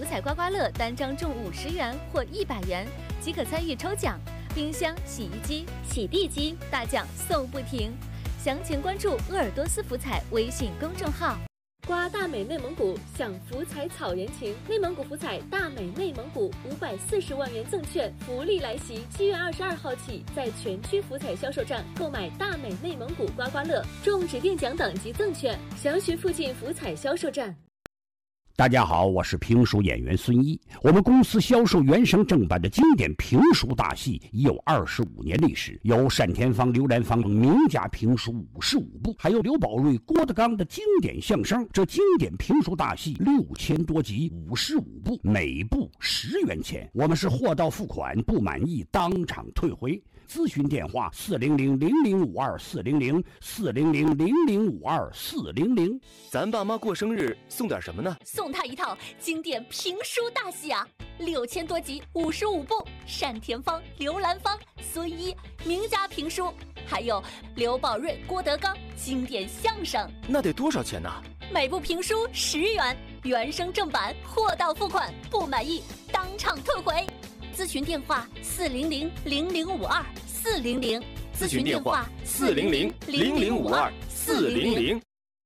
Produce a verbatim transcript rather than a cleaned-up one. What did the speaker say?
彩刮刮乐单张中五十元或一百元即可参与抽奖，冰箱、洗衣机、洗地机大奖送不停。详情关注鄂尔多斯福彩微信公众号。刮大美内蒙古，享福彩草原情。内蒙古福彩大美内蒙古五百四十万元赠券福利来袭，七月二十二号起，在全区福彩销售站购买大美内蒙古刮刮乐，中指定奖等及赠券，详询附近福彩销售站。 大家好，我是评书演员孙一。我们公司销售原声正版的经典评书大戏已有二十五年历史，有单田芳、刘兰芳名家评书五十五部，还有刘宝瑞、郭德纲的经典相声。这经典评书大戏六千多集，五十五部，每部十元钱。我们是货到付款，不满意当场退回。咨询电话：四零零零零五二四零零四零零零零五二四零零。 咱爸妈过生日送点什么呢？ 送他一套经典评书大戏啊，六千多集，五十五部，单田芳、刘兰芳、孙一名家评书，还有刘宝瑞、郭德纲经典相声。 那得多少钱呢？ 每部评书十元，原声正版，货到付款，不满意当场退回。咨询电话：四零零零零五二四零零。 咨询电话：四零零零零五二四零零。